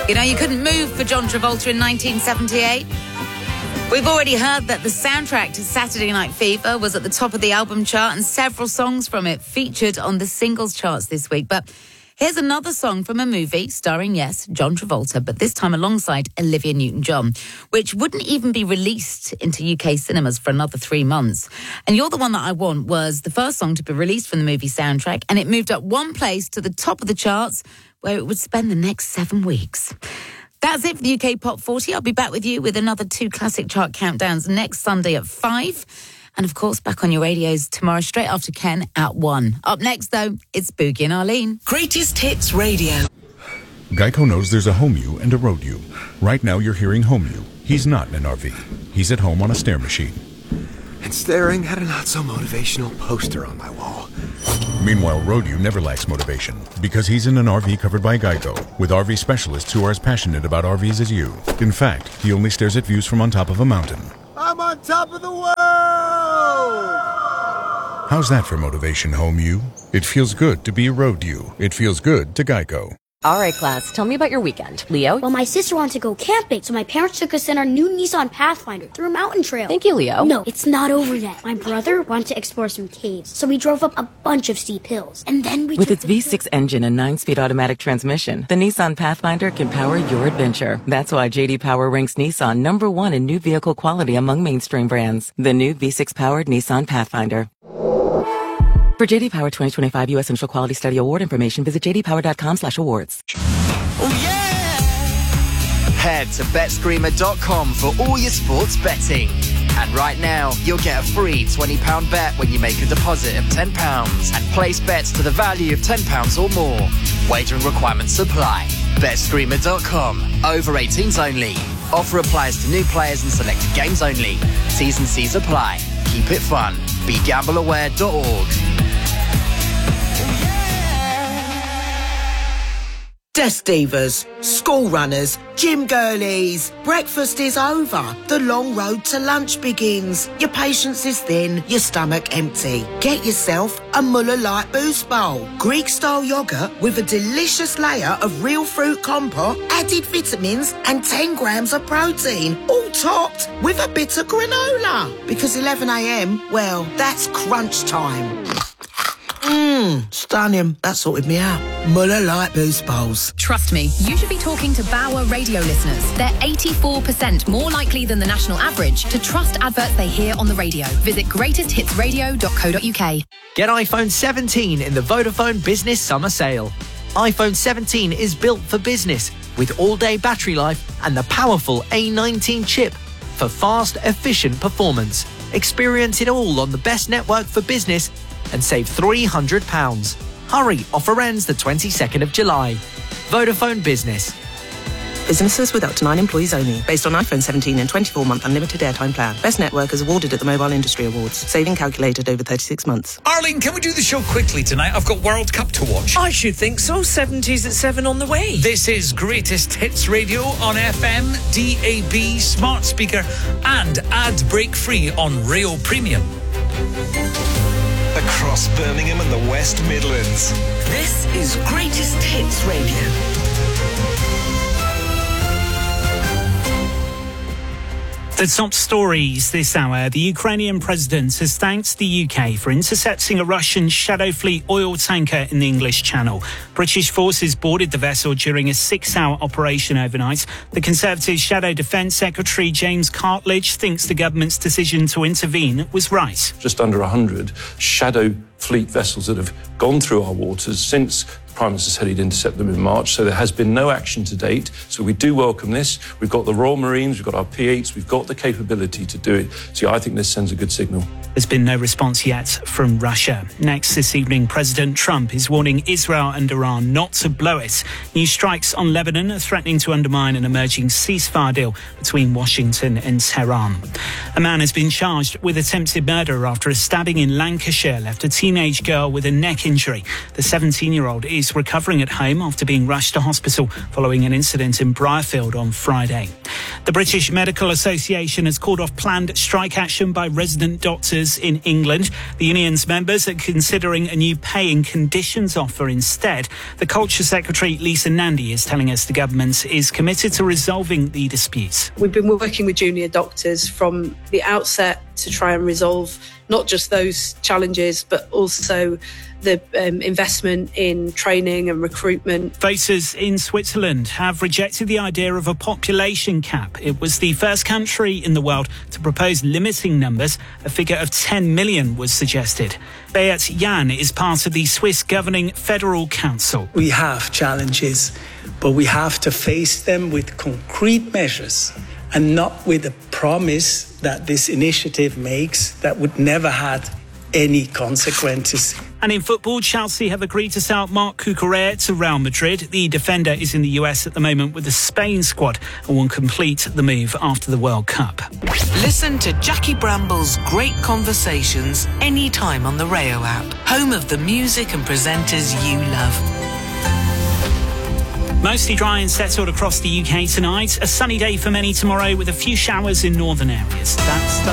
You know, you couldn't move for John Travolta in 1978. We've already heard that the soundtrack to Saturday Night Fever was at the top of the album chart, and several songs from it featured on the singles charts this week. But here's another song from a movie starring, yes, John Travolta, but this time alongside Olivia Newton-John, which wouldn't even be released into UK cinemas for another 3 months. And You're the One That I Want was the first song to be released from the movie soundtrack, and it moved up one place to the top of the charts, where it would spend the next 7 weeks. That's it for the UK Pop 40. I'll be back with you with another 2 classic chart countdowns next Sunday at 5. And of course, back on your radios tomorrow, straight after Ken at 1. Up next, though, it's Boogie and Arlene. Greatest Hits Radio. Geico knows there's a home you and a road you. Right now, you're hearing home you. He's not in an RV. He's at home on a stair machine. And staring at a not-so-motivational poster on my wall. Meanwhile, Road-U never lacks motivation because he's in an RV covered by Geico with RV specialists who are as passionate about RVs as you. In fact, he only stares at views from on top of a mountain. I'm on top of the world! How's that for motivation, Home U? It feels good to be Road-U. It feels good to Geico. All right, class, tell me about your weekend. Leo? Well, my sister wanted to go camping, so my parents took us in our new Nissan Pathfinder through a mountain trail. Thank you, Leo. No, it's not over yet. My brother wanted to explore some caves, so we drove up a bunch of steep hills. And then we With its V6 engine and 9-speed automatic transmission, the Nissan Pathfinder can power your adventure. That's why J.D. Power ranks Nissan #1 in new vehicle quality among mainstream brands. The new V6-powered Nissan Pathfinder. For J.D. Power 2025 U.S. Initial Quality Study Award information, visit jdpower.com/awards. Oh, yeah! Head to betscreamer.com for all your sports betting. And right now, you'll get a free £20 bet when you make a deposit of £10 and place bets to the value of £10 or more. Wagering requirements apply. Betscreamer.com. Over 18s only. Offer applies to new players and selected games only. T's and C's apply. Keep it fun. BeGambleAware.org. Desk divas, school runners, gym girlies. Breakfast is over. The long road to lunch begins. Your patience is thin, your stomach empty. Get yourself a Muller Light Boost Bowl. Greek-style yoghurt with a delicious layer of real fruit compote, added vitamins and 10 grams of protein. All topped with a bit of granola. Because 11 a.m, well, that's crunch time. Stunning. That sorted me out. Muller Light Boost Bowls. Trust me, you should be talking to Bauer radio listeners. They're 84% more likely than the national average to trust adverts they hear on the radio. Visit greatesthitsradio.co.uk. Get iPhone 17 in the Vodafone Business Summer Sale. iPhone 17 is built for business with all-day battery life and the powerful A19 chip for fast, efficient performance. Experience it all on the best network for business and save £300. Hurry, offer ends the 22nd of July. Vodafone Business. Businesses with up to 9 employees only. Based on iPhone 17 and 24-month unlimited airtime plan. Best network is awarded at the Mobile Industry Awards. Saving calculated over 36 months. Arlene, can we do the show quickly tonight? I've got World Cup to watch. I should think so. 70s at 7 on the way. This is Greatest Hits Radio on FM, DAB, smart speaker and ad break free on Rail Premium. Across Birmingham and the West Midlands. This is Greatest Hits Radio. The top stories this hour. The Ukrainian president has thanked the UK for intercepting a Russian Shadow Fleet oil tanker in the English Channel. British forces boarded the vessel during a 6-hour operation overnight. The Conservative Shadow Defence Secretary James Cartledge thinks the government's decision to intervene was right. Just under 100 Shadow Fleet vessels that have gone through our waters since the Prime Minister said he'd intercept them in March, so there has been no action to date. So we do welcome this. We've got the Royal Marines, we've got our P8s, we've got the capability to do it. So I think this sends a good signal. There's been no response yet from Russia. Next this evening, President Trump is warning Israel and Iran not to blow it. New strikes on Lebanon are threatening to undermine an emerging ceasefire deal between Washington and Tehran. A man has been charged with attempted murder after a stabbing in Lancashire left a teenage girl with a neck injury. The 17-year-old is is recovering at home after being rushed to hospital following an incident in Briarfield on Friday. The British Medical Association has called off planned strike action by resident doctors in England. The union's members are considering a new pay and conditions offer instead. The Culture Secretary, Lisa Nandy, is telling us the government is committed to resolving the disputes. We've been working with junior doctors from the outset to try and resolve not just those challenges, but also the investment in training and recruitment. Voters in Switzerland have rejected the idea of a population cap. It was the first country in the world to propose limiting numbers. A figure of 10 million was suggested. Beat Jan is part of the Swiss Governing Federal Council. We have challenges, but we have to face them with concrete measures and not with a promise that this initiative makes that would never had any consequences. And in football, Chelsea have agreed to sell Marc Cucurella to Real Madrid. The defender is in the US at the moment with the Spain squad and will complete the move after the World Cup. Listen to Jackie Bramble's Great Conversations anytime on the Rayo app, home of the music and presenters you love. Mostly dry and settled across the UK tonight. A sunny day for many tomorrow with a few showers in northern areas. That's